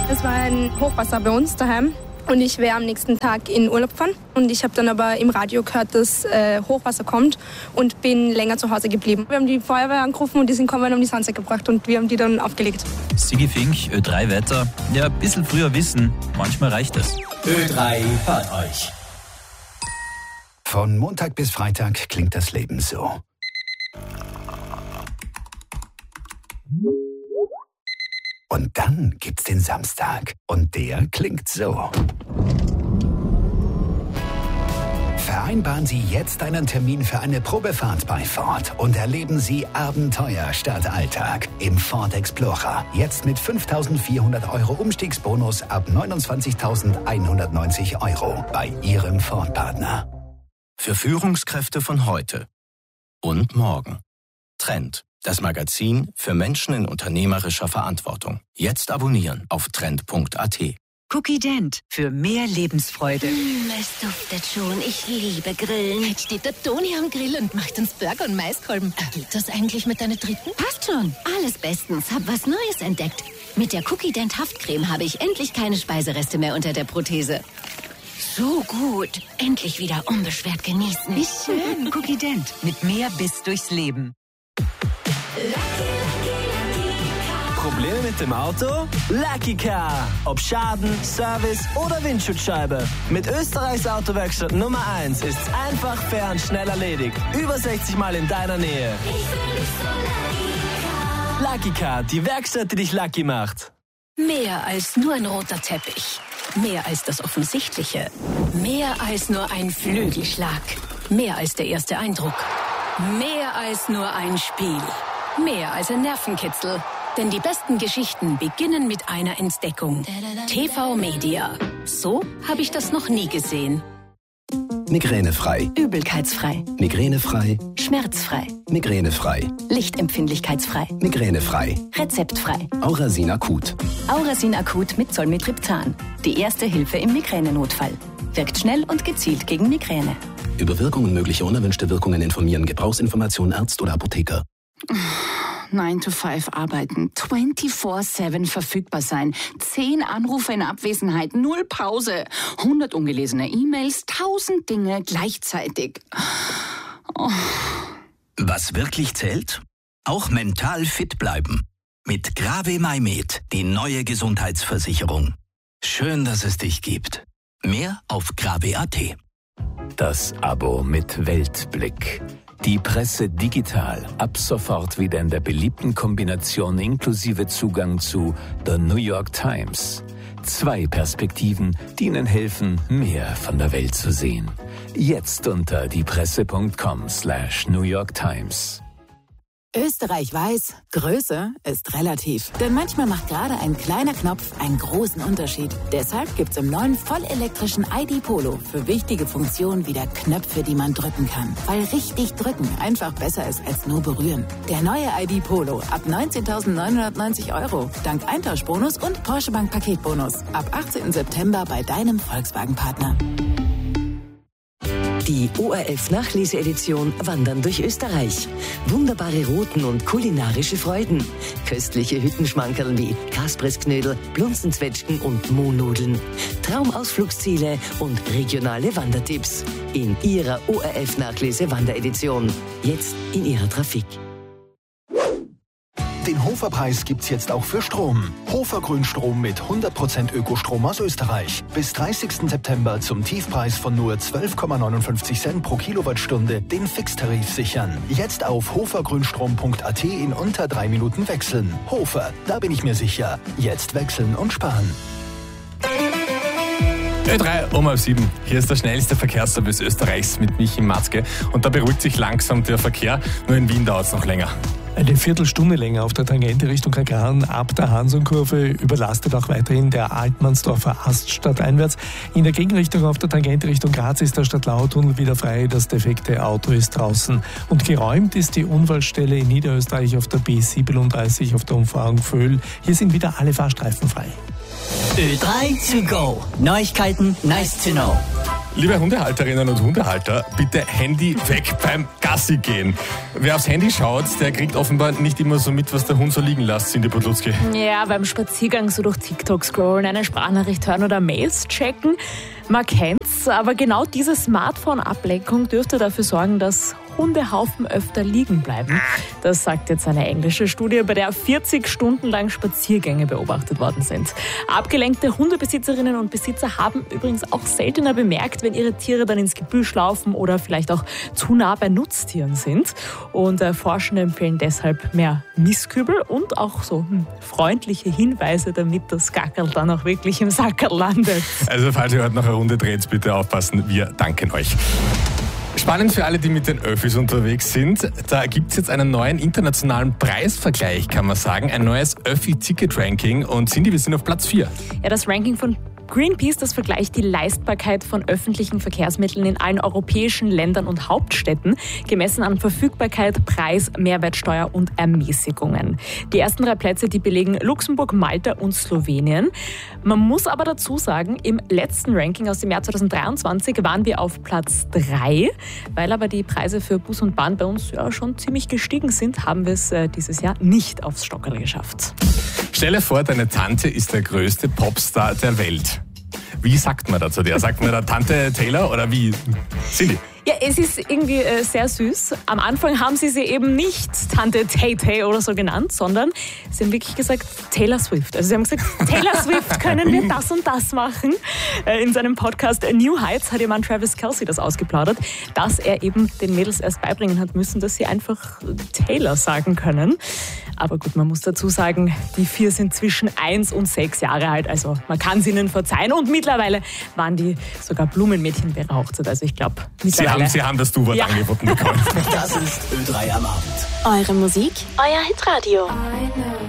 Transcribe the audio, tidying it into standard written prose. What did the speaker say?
Es war ein Hochwasser bei uns daheim und ich wäre am nächsten Tag in Urlaub gefahren. Und ich habe dann aber im Radio gehört, dass Hochwasser kommt und bin länger zu Hause geblieben. Wir haben die Feuerwehr angerufen und die sind gekommen und haben die Sandsäcke gebracht und wir haben die dann aufgelegt. Sigi Fink, Ö3 Wetter. Ja, ein bisschen früher wissen, manchmal reicht es. Ö3 hört euch. Von Montag bis Freitag klingt das Leben so. Und dann gibt's den Samstag. Und der klingt so. Vereinbaren Sie jetzt einen Termin für eine Probefahrt bei Ford und erleben Sie Abenteuer statt Alltag im Ford Explorer. Jetzt mit 5.400 € Umstiegsbonus ab 29.190 € bei Ihrem Ford-Partner. Für Führungskräfte von heute und morgen. Trend, das Magazin für Menschen in unternehmerischer Verantwortung. Jetzt abonnieren auf trend.at. Cookie Dent für mehr Lebensfreude. Es duftet schon. Ich liebe Grillen. Jetzt steht der Toni am Grill und macht uns Burger und Maiskolben. Geht das eigentlich mit deiner dritten? Passt schon. Alles bestens. Hab was Neues entdeckt. Mit der Cookie Dent Haftcreme habe ich endlich keine Speisereste mehr unter der Prothese. So gut. Endlich wieder unbeschwert genießen. Wie schön. Cookie Dent mit mehr Biss durchs Leben. Probleme mit dem Auto? Lucky Car. Ob Schaden, Service oder Windschutzscheibe. Mit Österreichs Autowerkstatt Nummer 1 ist's einfach, fair und schnell erledigt. Über 60 Mal in deiner Nähe. Lucky Car, die Werkstatt, die dich lucky macht. Mehr als nur ein roter Teppich. Mehr als das Offensichtliche. Mehr als nur ein Flügelschlag. Mehr als der erste Eindruck. Mehr als nur ein Spiel. Mehr als ein Nervenkitzel. Denn die besten Geschichten beginnen mit einer Entdeckung. TV Media. So habe ich das noch nie gesehen. Migränefrei. Übelkeitsfrei. Migränefrei. Schmerzfrei. Migränefrei. Lichtempfindlichkeitsfrei. Migränefrei. Rezeptfrei. Aurasin Akut. Aurasin Akut mit Zolmitriptan. Die erste Hilfe im Migränenotfall. Wirkt schnell und gezielt gegen Migräne. Über Wirkungen mögliche unerwünschte Wirkungen informieren. Gebrauchsinformation Arzt oder Apotheker. 9 to 5 arbeiten, 24/7 verfügbar sein, 10 Anrufe in Abwesenheit, 0 Pause, 100 ungelesene E-Mails, 1000 Dinge gleichzeitig. Oh. Was wirklich zählt? Auch mental fit bleiben. Mit Grave MyMed, die neue Gesundheitsversicherung. Schön, dass es dich gibt. Mehr auf grave.at. Das Abo mit Weltblick. Die Presse digital, ab sofort wieder in der beliebten Kombination inklusive Zugang zu The New York Times. 2 Perspektiven, die Ihnen helfen, mehr von der Welt zu sehen. Jetzt unter diepresse.com/New York Times. Österreich weiß, Größe ist relativ. Denn manchmal macht gerade ein kleiner Knopf einen großen Unterschied. Deshalb gibt's im neuen vollelektrischen ID Polo für wichtige Funktionen wieder Knöpfe, die man drücken kann. Weil richtig drücken einfach besser ist als nur berühren. Der neue ID Polo ab 19.990 €. Dank Eintauschbonus und Porsche Bank Paketbonus. Ab 18. September bei deinem Volkswagen-Partner. Die ORF-Nachleseedition Wandern durch Österreich. Wunderbare Routen und kulinarische Freuden. Köstliche Hüttenschmankerl wie Kaspressknödel, Blunzenzwetschgen und Mohnnudeln. Traumausflugsziele und regionale Wandertipps. In Ihrer ORF-Nachlese-Wanderedition. Jetzt in Ihrer Trafik. Den Hofer-Preis gibt's jetzt auch für Strom. Hofer Grünstrom mit 100% Ökostrom aus Österreich. Bis 30. September zum Tiefpreis von nur 12,59 Cent pro Kilowattstunde den Fixtarif sichern. Jetzt auf hofergrünstrom.at in unter 3 Minuten wechseln. Hofer, da bin ich mir sicher. Jetzt wechseln und sparen. Ö3 um 7. Hier ist der schnellste Verkehrsservice Österreichs mit Michi Matzke. Und da beruhigt sich langsam der Verkehr. Nur in Wien dauert es noch länger. Eine Viertelstunde länger auf der Tangente Richtung Kagran ab der Hansonkurve, überlastet auch weiterhin der Altmannsdorfer Ast stadteinwärts. In der Gegenrichtung auf der Tangente Richtung Graz ist der Stadtlauertunnel wieder frei, das defekte Auto ist draußen. Und geräumt ist die Unfallstelle in Niederösterreich auf der B37 auf der Umfahrung Vöhl. Hier sind wieder alle Fahrstreifen frei. Ö3 to go. Neuigkeiten, nice to know. Liebe Hundehalterinnen und Hundehalter, bitte Handy weg beim Gassi gehen. Wer aufs Handy schaut, der kriegt offenbar nicht immer so mit, was der Hund so liegen lässt, Cindy Podlutzki. Ja, beim Spaziergang so durch TikTok scrollen, eine Sprachnachricht hören oder Mails checken. Man kennt's, aber genau diese Smartphone-Ablenkung dürfte dafür sorgen, dass Hundehaufen öfter liegen bleiben. Das sagt jetzt eine englische Studie, bei der 40 Stunden lang Spaziergänge beobachtet worden sind. Abgelenkte Hundebesitzerinnen und Besitzer haben übrigens auch seltener bemerkt, wenn ihre Tiere dann ins Gebüsch laufen oder vielleicht auch zu nah bei Nutztieren sind. Und Forschende empfehlen deshalb mehr Mistkübel und auch so freundliche Hinweise, damit das Gackerl dann auch wirklich im Sackerl landet. Also falls ihr heute noch eine Runde dreht, bitte aufpassen, wir danken euch. Spannend für alle, die mit den Öffis unterwegs sind. Da gibt es jetzt einen neuen internationalen Preisvergleich, kann man sagen. Ein neues Öffi-Ticket-Ranking. Und Cindy, wir sind auf Platz 4. Ja, das Ranking von Greenpeace, das vergleicht die Leistbarkeit von öffentlichen Verkehrsmitteln in allen europäischen Ländern und Hauptstädten, gemessen an Verfügbarkeit, Preis, Mehrwertsteuer und Ermäßigungen. Die ersten 3 Plätze, die belegen Luxemburg, Malta und Slowenien. Man muss aber dazu sagen, im letzten Ranking aus dem Jahr 2023 waren wir auf Platz 3. Weil aber die Preise für Bus und Bahn bei uns ja schon ziemlich gestiegen sind, haben wir es dieses Jahr nicht aufs Stockerl geschafft. Stell dir vor, deine Tante ist der größte Popstar der Welt. Wie sagt man dazu der? Sagt man da Tante Taylor oder wie? Cindy? Ja, es ist irgendwie sehr süß. Am Anfang haben sie eben nicht Tante Tay-Tay oder so genannt, sondern sie haben wirklich gesagt Taylor Swift. Also sie haben gesagt, Taylor Swift, können wir das und das machen? In seinem Podcast New Heights hat ihr Mann Travis Kelce das ausgeplaudert, dass er eben den Mädels erst beibringen hat müssen, dass sie einfach Taylor sagen können. Aber gut, man muss dazu sagen, die 4 sind zwischen 1 und 6 Jahre alt. Also man kann es ihnen verzeihen. Und mittlerweile waren die sogar Blumenmädchen bei ihrer Hochzeit. Also ich glaube, Sie haben das Du-Wort angeboten bekommen. Das ist Ö3 am Abend. Eure Musik, euer Hitradio.